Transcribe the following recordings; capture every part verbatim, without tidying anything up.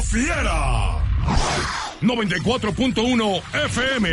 Fiera. noventa y cuatro punto uno F M.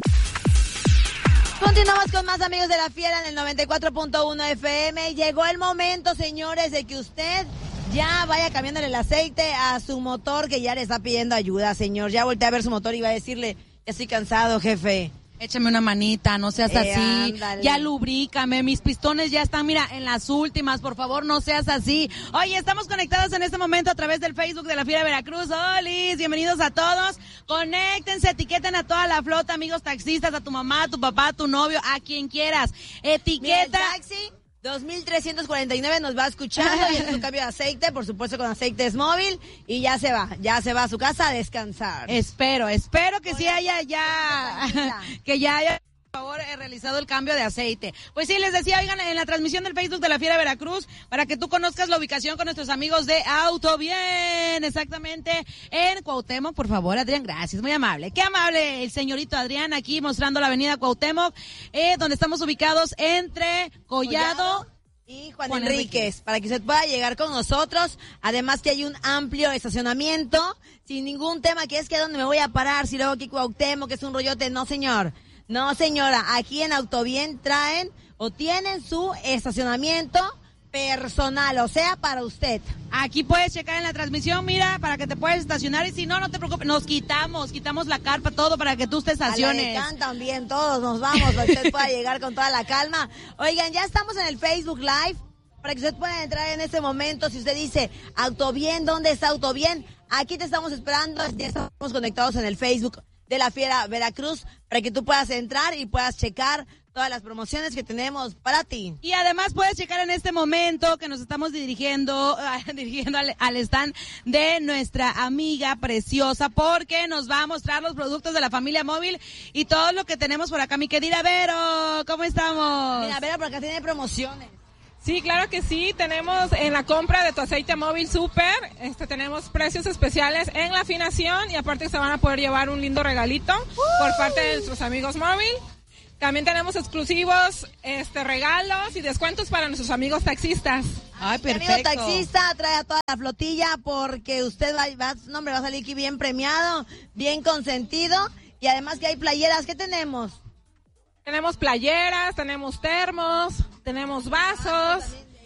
Continuamos con más amigos de La Fiera en el noventa y cuatro punto uno F M. Llegó el momento, señores, de que usted ya vaya cambiándole el aceite a su motor, que ya le está pidiendo ayuda, señor. Ya volteé a ver su motor y va a decirle, ya estoy cansado, jefe. Échame una manita, no seas Eh, así. ándale. Ya lubrícame, mis pistones ya están, mira, en las últimas, por favor, no seas así. Oye, estamos conectados en este momento a través del Facebook de La Fiera Veracruz. Olis, bienvenidos a todos. Conéctense, etiqueten a toda la flota, amigos taxistas, a tu mamá, a tu papá, a tu novio, a quien quieras. Mira, el Etiqueta. taxi dos mil trescientos cuarenta y nueve nos va escuchando y es un cambio de aceite, por supuesto con aceites móvil, y ya se va, ya se va a su casa a descansar. Espero, espero que Oye, sí haya ya, tranquila. que ya haya, por favor, he realizado el cambio de aceite. Pues sí, les decía, oigan, en la transmisión del Facebook de La Fiera Veracruz, para que tú conozcas la ubicación con nuestros amigos de Auto Bien, exactamente, en Cuauhtémoc, por favor, Adrián, gracias, muy amable. Qué amable el señorito Adrián aquí mostrando la avenida Cuauhtémoc, eh, donde estamos ubicados entre Collado, Collado y Juan, Juan Enríquez, Enríquez, para que usted pueda llegar con nosotros. Además que hay un amplio estacionamiento, sin ningún tema, que es que dónde me voy a parar, si luego aquí Cuauhtémoc, que es un rollote. No, señor, no, señora, aquí en Autobien traen o tienen su estacionamiento personal, o sea, para usted. Aquí puedes checar en la transmisión, mira, para que te puedas estacionar, y si no, no te preocupes, nos quitamos, quitamos la carpa, todo para que tú te A la estaciones. de Can también, todos nos vamos, para que usted pueda llegar con toda la calma. Oigan, ya estamos en el Facebook Live, para que usted pueda entrar en este momento. Si usted dice, Autobien, ¿dónde está Autobien? Aquí te estamos esperando, ya estamos conectados en el Facebook de La Fiera Veracruz, para que tú puedas entrar y puedas checar todas las promociones que tenemos para ti. Y además puedes checar en este momento que nos estamos dirigiendo, dirigiendo al, al stand de nuestra amiga preciosa, porque nos va a mostrar los productos de la familia móvil y todo lo que tenemos por acá. Mi querida Vero, ¿cómo estamos? Mira, Vera, por acá tiene promociones. Sí, claro que sí. Tenemos en la compra de tu aceite móvil super, este, tenemos precios especiales en la afinación, y aparte se van a poder llevar un lindo regalito uh. por parte de nuestros amigos móvil. También tenemos exclusivos este regalos y descuentos para nuestros amigos taxistas. Ay, Mi amigo perfecto. taxista, trae a toda la flotilla, porque usted va, va, no, hombre, va a salir aquí bien premiado, bien consentido, y además que hay playeras. ¿Qué tenemos? Tenemos playeras, tenemos termos, tenemos vasos.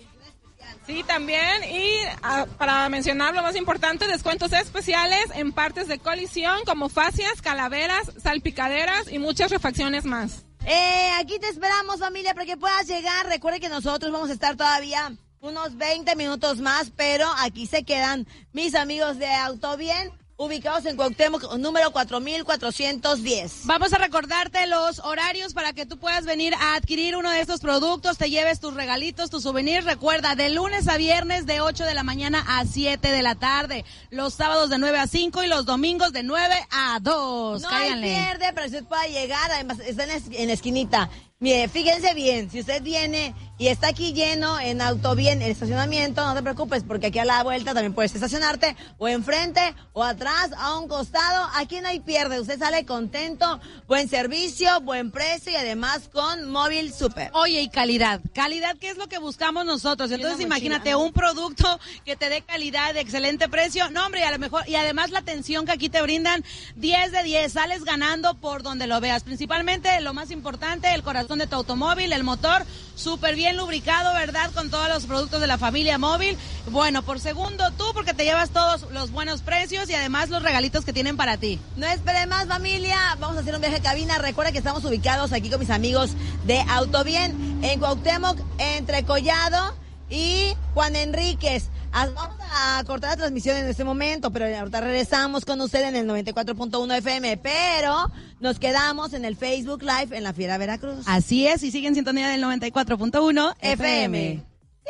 Sí, también. Y a, para mencionar lo más importante, descuentos especiales en partes de colisión como fascias, calaveras, salpicaderas y muchas refacciones más. Eh, aquí te esperamos, familia, para que puedas llegar. Recuerde que nosotros vamos a estar todavía unos veinte minutos más, pero aquí se quedan mis amigos de Autobien, ubicados en Cuauhtémoc, número cuatro mil cuatrocientos diez. Vamos a recordarte los horarios para que tú puedas venir a adquirir uno de estos productos, te lleves tus regalitos, tus souvenirs. Recuerda, de lunes a viernes de ocho de la mañana a siete de la tarde, los sábados de nueve a cinco y los domingos de nueve a dos. No Cáiganle. hay pierde, pero usted pueda llegar, además está en la, es- en la esquinita. Mire, fíjense bien, si usted viene y está aquí lleno en Autobien el estacionamiento, no te preocupes, porque aquí a la vuelta también puedes estacionarte, o enfrente, o atrás, a un costado. Aquí no hay pierde, usted sale contento, buen servicio, buen precio, y además con móvil super. Oye, y calidad. Calidad, ¿qué es lo que buscamos nosotros? Entonces, una mochila, imagínate ¿no? un producto que te dé calidad, de excelente precio. No, hombre, y a lo mejor, y además la atención que aquí te brindan, diez de diez. Sales ganando por donde lo veas. Principalmente, lo más importante, el corazón de tu automóvil, el motor, súper bien lubricado, ¿verdad? Con todos los productos de la familia móvil. Bueno, por segundo tú, porque te llevas todos los buenos precios y además los regalitos que tienen para ti. No espere más, familia. Vamos a hacer un viaje de cabina. Recuerda que estamos ubicados aquí con mis amigos de Autobien en Cuauhtémoc, entre Collado y Juan Enríquez. Ah, Vamos a cortar la transmisión en este momento, pero ahorita regresamos con usted en el noventa y cuatro punto uno F M, pero nos quedamos en el Facebook Live en La Fiera Veracruz. Así es, y sigue en sintonía del noventa y cuatro punto uno F M.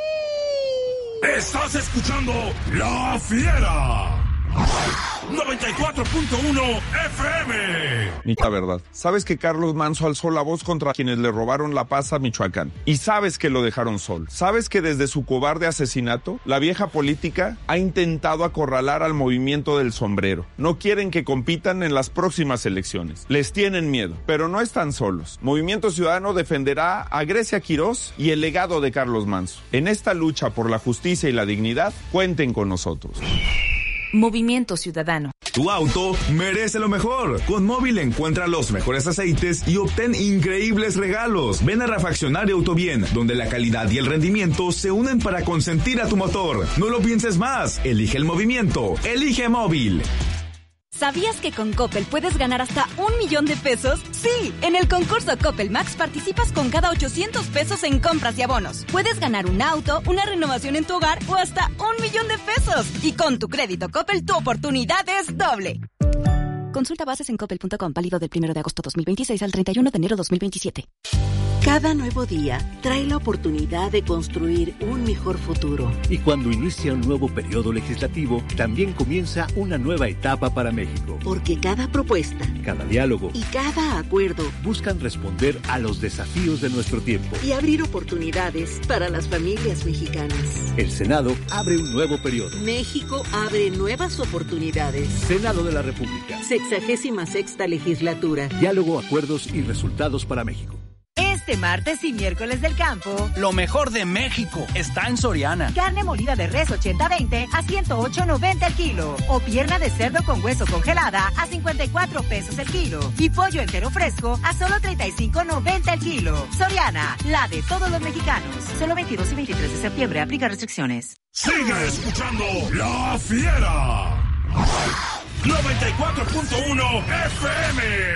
Estás escuchando La Fiera. noventa y cuatro punto uno F M. La verdad, sabes que Carlos Manso alzó la voz contra quienes le robaron la paz a Michoacán. Y sabes que lo dejaron solo. Sabes que desde su cobarde asesinato, la vieja política ha intentado acorralar al movimiento del sombrero. No quieren que compitan en las próximas elecciones. Les tienen miedo, pero no están solos. Movimiento Ciudadano defenderá a Grecia Quirós y el legado de Carlos Manso. En esta lucha por la justicia y la dignidad, cuenten con nosotros. Movimiento Ciudadano. Tu auto merece lo mejor. Con Móvil encuentra los mejores aceites y obtén increíbles regalos. Ven a Refaccionario Autobien, donde la calidad y el rendimiento se unen para consentir a tu motor. No lo pienses más. Elige el movimiento. Elige Móvil. ¿Sabías que con Coppel puedes ganar hasta un millón de pesos? Sí, en el concurso Coppel Max participas con cada ochocientos pesos en compras y abonos. Puedes ganar un auto, una renovación en tu hogar o hasta un millón de pesos. Y con tu crédito Coppel, tu oportunidad es doble. Consulta bases en coppel punto com, válido del primero de agosto dos mil veintiséis al treinta y uno de enero dos mil veintisiete. Cada nuevo día trae la oportunidad de construir un mejor futuro. Y cuando inicia un nuevo periodo legislativo, también comienza una nueva etapa para México. Porque cada propuesta, cada diálogo y cada acuerdo buscan responder a los desafíos de nuestro tiempo y abrir oportunidades para las familias mexicanas. El Senado abre un nuevo periodo. México abre nuevas oportunidades. Senado de la República. Sexagésima sexta legislatura. Diálogo, acuerdos y resultados para México. Este martes y miércoles del campo, lo mejor de México está en Soriana. Carne molida de res ochenta veinte a ciento ocho noventa el kilo. O pierna de cerdo con hueso congelada a cincuenta y cuatro pesos el kilo. Y pollo entero fresco a solo treinta y cinco noventa el kilo. Soriana, la de todos los mexicanos. Solo veintidós y veintitrés de septiembre, aplica restricciones. Sigue escuchando La Fiera. noventa y cuatro punto uno F M.